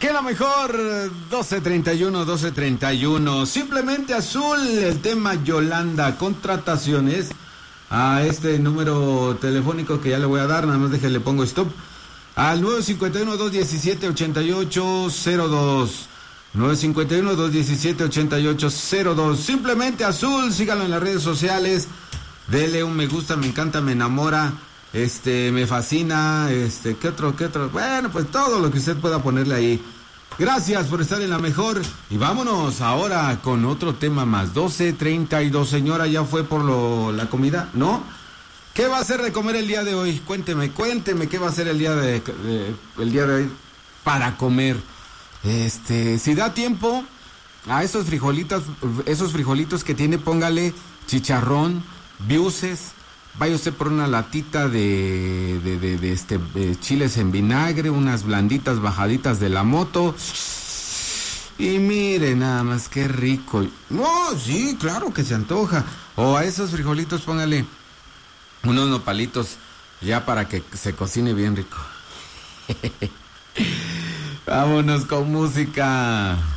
Aquí la mejor, 12:31. Simplemente azul, el tema Yolanda. Contrataciones a este número telefónico que ya le voy a dar, nada más déjale, pongo stop. Al 951-217-8802. 951-217-8802. Simplemente azul, síganlo en las redes sociales. Dele un me gusta, me encanta, me enamora. Me fascina, ¿qué otro? Bueno, pues todo lo que usted pueda ponerle ahí. Gracias por estar en la mejor. Y vámonos ahora con otro tema más. 12:32, señora, ¿ya fue por la comida? ¿No? ¿Qué va a hacer de comer el día de hoy? Cuénteme, ¿qué va a hacer el día de hoy para comer? Si da tiempo, a esos frijolitos que tiene, póngale chicharrón, biuces. Vaya usted por una latita de chiles en vinagre, unas blanditas bajaditas de la moto. Y mire nada más, qué rico. No, sí, claro que se antoja. O a esos frijolitos póngale unos nopalitos ya para que se cocine bien rico. Vámonos con música.